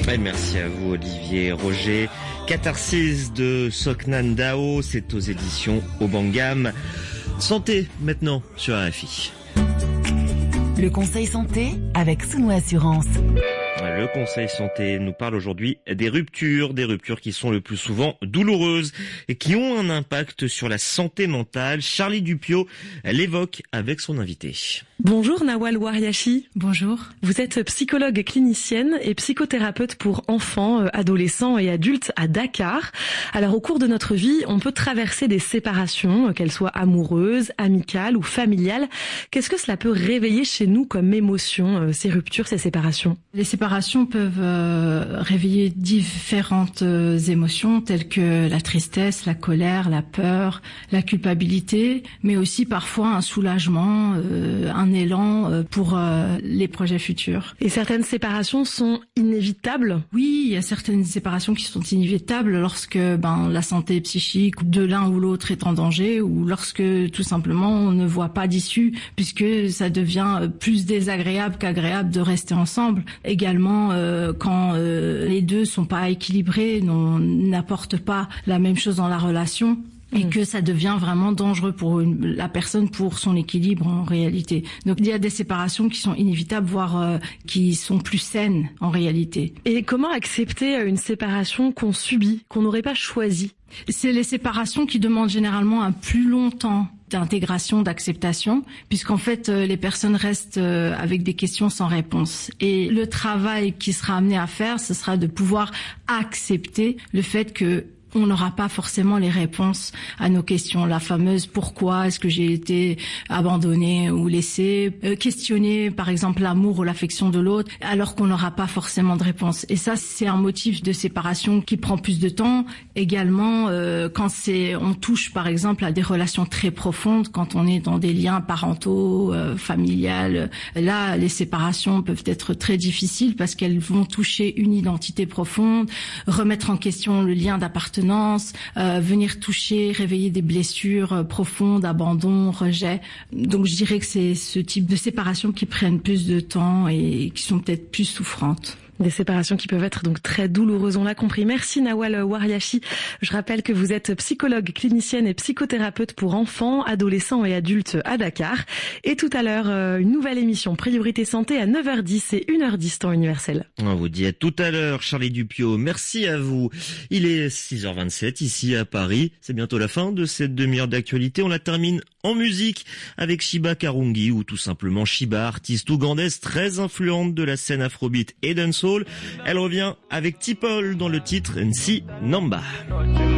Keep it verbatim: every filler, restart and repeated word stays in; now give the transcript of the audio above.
Et merci à vous Olivier Roger. Catharsis de Soknan Dao, c'est aux éditions Obangam. Santé maintenant sur R F I. Le conseil santé avec Souno Assurance. Le conseil santé nous parle aujourd'hui des ruptures, des ruptures qui sont le plus souvent douloureuses et qui ont un impact sur la santé mentale. Charlie Dupiot l'évoque avec son invité. Bonjour Nawal Wariachi. Bonjour. Vous êtes psychologue clinicienne et psychothérapeute pour enfants, adolescents et adultes à Dakar. Alors au cours de notre vie, on peut traverser des séparations, qu'elles soient amoureuses, amicales ou familiales. Qu'est-ce que cela peut réveiller chez nous comme émotion, ces ruptures, ces séparations ? Les séparations peuvent euh, réveiller différentes euh, émotions telles que la tristesse, la colère, la peur, la culpabilité, mais aussi parfois un soulagement, euh, un élan euh, pour euh, les projets futurs. Et certaines séparations sont inévitables ? Oui, il y a certaines séparations qui sont inévitables lorsque ben, la santé psychique de l'un ou l'autre est en danger ou lorsque tout simplement on ne voit pas d'issue puisque ça devient plus désagréable qu'agréable de rester ensemble. Également, euh, quand euh, les deux sont pas équilibrés, n'apportent pas la même chose dans la relation, et que ça devient vraiment dangereux pour une, la personne, pour son équilibre en réalité. Donc il y a des séparations qui sont inévitables, voire euh, qui sont plus saines en réalité. Et comment accepter une séparation qu'on subit, qu'on n'aurait pas choisie ? C'est les séparations qui demandent généralement un plus long temps d'intégration, d'acceptation, puisqu'en fait les personnes restent avec des questions sans réponse. Et le travail qui sera amené à faire, ce sera de pouvoir accepter le fait que on n'aura pas forcément les réponses à nos questions. La fameuse pourquoi est-ce que j'ai été abandonné ou laissé, euh, questionner par exemple l'amour ou l'affection de l'autre, alors qu'on n'aura pas forcément de réponse. Et ça, c'est un motif de séparation qui prend plus de temps. Également, euh, quand c'est, on touche par exemple à des relations très profondes, quand on est dans des liens parentaux, euh, familiales, là, les séparations peuvent être très difficiles parce qu'elles vont toucher une identité profonde, remettre en question le lien d'appartenance, Euh, venir toucher, réveiller des blessures euh, profondes, abandon, rejet. Donc je dirais que c'est ce type de séparation qui prennent plus de temps et qui sont peut-être plus souffrantes. Des séparations qui peuvent être donc très douloureuses, on l'a compris. Merci Nawal Wariachi. Je rappelle que vous êtes psychologue clinicienne et psychothérapeute pour enfants, adolescents et adultes à Dakar. Et tout à l'heure, une nouvelle émission Priorité Santé à neuf heures dix et une heure dix temps universel. On vous dit à tout à l'heure, Charlie Dupiot. Merci à vous. Il est six heures vingt-sept ici à Paris. C'est bientôt la fin de cette demi-heure d'actualité. On la termine en musique avec Shiba Karungi ou tout simplement Shiba, artiste ougandaise très influente de la scène afrobeat et dancehall. Elle revient avec T-Paul dans le titre Nsi Namba.